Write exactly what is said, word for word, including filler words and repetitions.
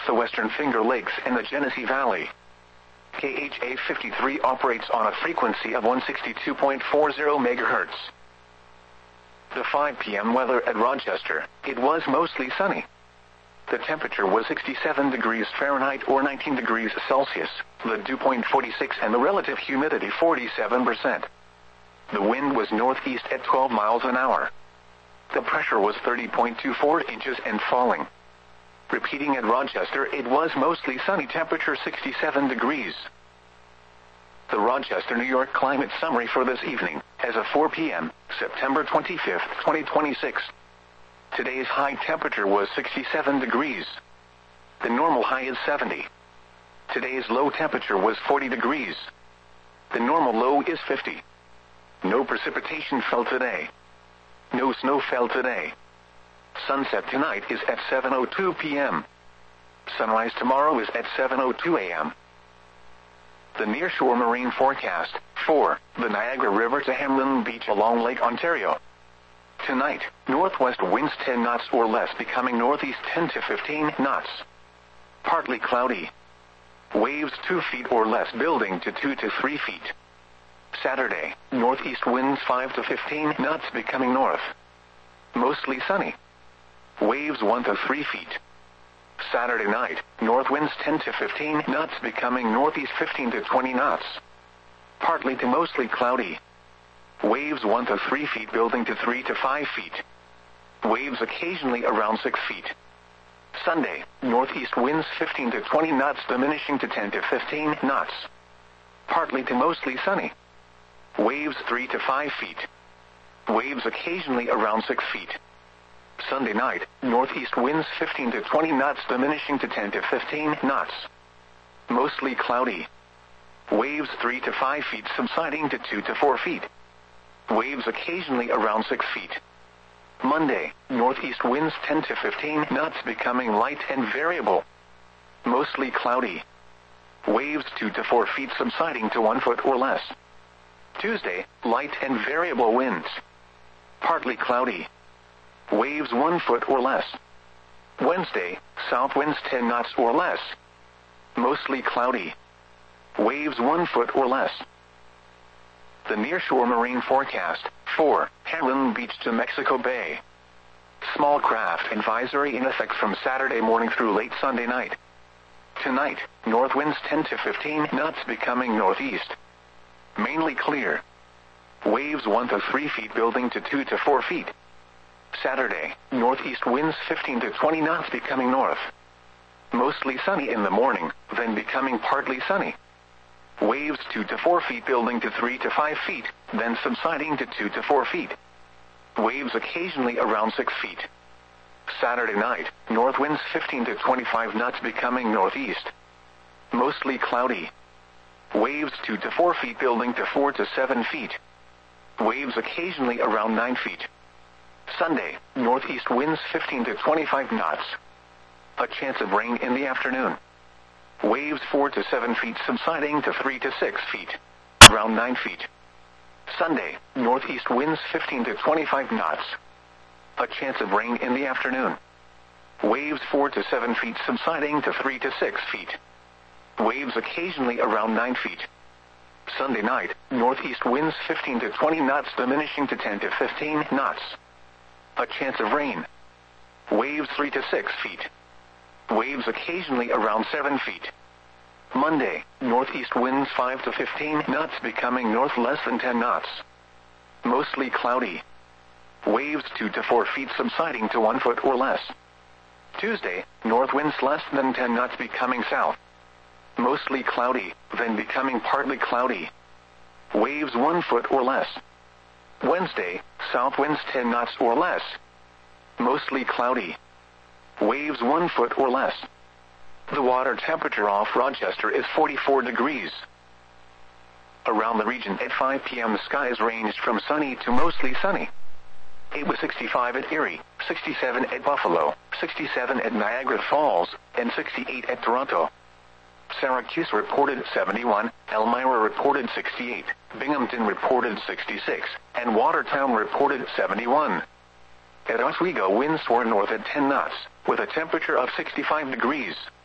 the Western Finger Lakes and the Genesee Valley. K H A fifty-three operates on a frequency of one sixty-two point four zero megahertz. The five p m weather at Rochester. It was mostly sunny. The temperature was sixty-seven degrees Fahrenheit or nineteen degrees Celsius, the dew point forty-six and the relative humidity forty-seven percent. The wind was northeast at twelve miles an hour. The pressure was thirty point two four inches and falling. Repeating at Rochester, it was mostly sunny, temperature sixty-seven degrees. The Rochester, New York climate summary for this evening, as of four p m, September twenty-fifth, twenty twenty-six. Today's high temperature was sixty-seven degrees. The normal high is seventy. Today's low temperature was forty degrees. The normal low is fifty. No precipitation fell today. No snow fell today. Sunset tonight is at seven oh two p m Sunrise tomorrow is at seven oh two a m The nearshore marine forecast, for the Niagara River to Hamlin Beach along Lake Ontario. Tonight, northwest winds ten knots or less, becoming northeast ten to fifteen knots. Partly cloudy. Waves two feet or less, building to two to three feet. Saturday, northeast winds five to fifteen knots, becoming north. Mostly sunny. Waves one to three feet. Saturday night, north winds ten to fifteen knots, becoming northeast fifteen to twenty knots. Partly to mostly cloudy. Waves one to three feet, building to three to five feet. Waves occasionally around six feet. Sunday, northeast winds fifteen to twenty knots, diminishing to ten to fifteen knots. Partly to mostly sunny. Waves three to five feet. Waves occasionally around six feet. Sunday night, northeast winds fifteen to twenty knots, diminishing to ten to fifteen knots. Mostly cloudy. Waves three to five feet, subsiding to two to four feet. Waves occasionally around six feet. Monday, northeast winds ten to fifteen knots, becoming light and variable. Mostly cloudy. Waves two to four feet, subsiding to one foot or less. Tuesday, light and variable winds. Partly cloudy. Waves one foot or less. Wednesday, south winds ten knots or less. Mostly cloudy. Waves one foot or less. The nearshore marine forecast, for Hamlin Beach to Mexico Bay. Small craft advisory in effect from Saturday morning through late Sunday night. Tonight, north winds ten to fifteen knots, becoming northeast. Mainly clear. Waves one to three feet, building to two to four feet. Saturday, northeast winds fifteen to twenty knots, becoming north. Mostly sunny in the morning, then becoming partly sunny. Waves two to four feet, building to three to five feet, then subsiding to two to four feet. Waves occasionally around six feet. Saturday night, north winds fifteen to twenty-five knots, becoming northeast. Mostly cloudy. Waves two to four feet, building to four to seven feet. Waves occasionally around nine feet. Sunday, northeast winds fifteen to twenty-five knots. A chance of rain in the afternoon. Waves four to seven feet, subsiding to three to six feet. Around nine feet. Sunday, northeast winds fifteen to twenty-five knots. A chance of rain in the afternoon. Waves four to seven feet, subsiding to three to six feet. Waves occasionally around nine feet. Sunday night, northeast winds fifteen to twenty knots, diminishing to ten to fifteen knots. A chance of rain. Waves three to six feet. Waves occasionally around seven feet. Monday, northeast winds five to fifteen knots, becoming north less than ten knots. Mostly cloudy. Waves two to four feet, subsiding to one foot or less. Tuesday, north winds less than ten knots, becoming south. Mostly cloudy, then becoming partly cloudy. Waves one foot or less. Wednesday, south winds ten knots or less. Mostly cloudy. Waves one foot or less. The water temperature off Rochester is forty-four degrees. Around the region at five p m the skies ranged from sunny to mostly sunny. It was sixty-five at Erie, sixty-seven at Buffalo, sixty-seven at Niagara Falls, and sixty-eight at Toronto. Syracuse reported seventy-one, Elmira reported sixty-eight, Binghamton reported sixty-six, and Watertown reported seventy-one. At Oswego, winds were north at ten knots, with a temperature of sixty-five degrees.